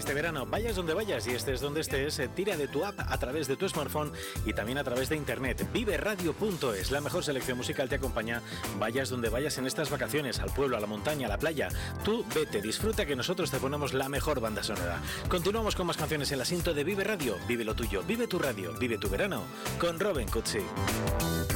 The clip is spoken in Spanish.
este verano. Vayas donde vayas y estés donde estés, tira de tu app a través de tu smartphone y también a través de internet. Viveradio.es, la mejor selección musical te acompaña. Vayas donde vayas en estas vacaciones, al pueblo, a la montaña, a la playa. Tú vete, disfruta, que nosotros te ponemos la mejor banda sonora. Continuamos con más canciones en la cinta de Vive Radio. Vive lo tuyo, vive tu radio, vive tu verano con Robin Cutsi.